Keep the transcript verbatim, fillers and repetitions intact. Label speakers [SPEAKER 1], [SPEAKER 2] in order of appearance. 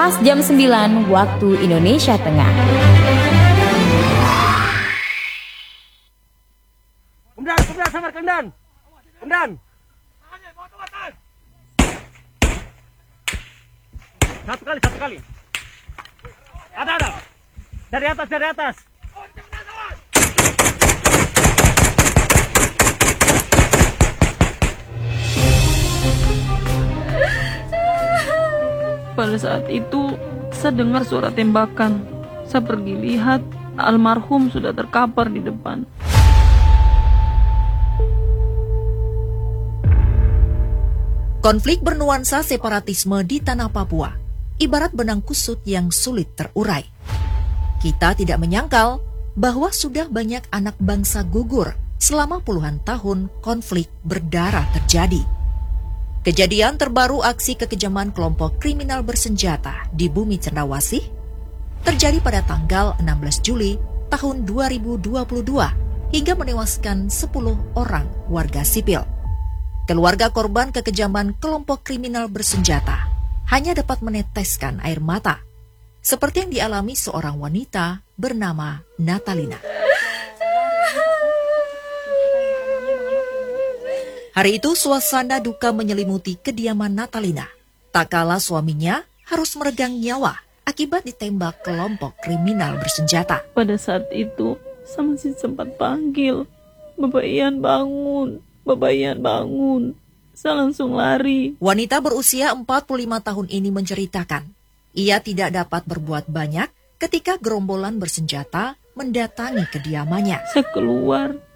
[SPEAKER 1] pas jam sembilan waktu Indonesia Tengah.
[SPEAKER 2] Kemudian, kemudian, samar, kemudian. Kemudian. Satu kali, satu kali. Ada, ada. Dari atas, dari atas.
[SPEAKER 3] Pada saat itu, saya dengar suara tembakan. Saya pergi lihat, almarhum sudah terkapar di depan.
[SPEAKER 4] Konflik bernuansa separatisme di tanah Papua, ibarat benang kusut yang sulit terurai. Kita tidak menyangkal bahwa sudah banyak anak bangsa gugur selama puluhan tahun konflik berdarah terjadi. Kejadian terbaru aksi kekejaman kelompok kriminal bersenjata di Bumi Cendrawasih terjadi pada tanggal enam belas Juli tahun dua ribu dua puluh dua hingga menewaskan sepuluh orang warga sipil. Keluarga korban kekejaman kelompok kriminal bersenjata hanya dapat meneteskan air mata, seperti yang dialami seorang wanita bernama Natalina. Hari itu suasana duka menyelimuti kediaman Natalina. Tak kalah suaminya harus meregang nyawa akibat ditembak kelompok kriminal bersenjata.
[SPEAKER 3] Pada saat itu, saya masih sempat panggil, "Bapak Ian bangun, Bapak Ian bangun." Saya langsung lari.
[SPEAKER 4] Wanita berusia empat puluh lima tahun ini menceritakan, ia tidak dapat berbuat banyak ketika gerombolan bersenjata mendatangi kediamannya.
[SPEAKER 3] Saya keluar,